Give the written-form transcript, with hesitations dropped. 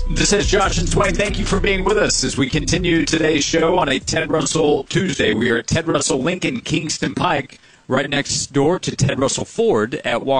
This is Josh and Swain. Thank you for being with us as we continue today's show on a Ted Russell Tuesday. We are at Ted Russell Lincoln Kingston Pike, right next door to Ted Russell Ford at Walker.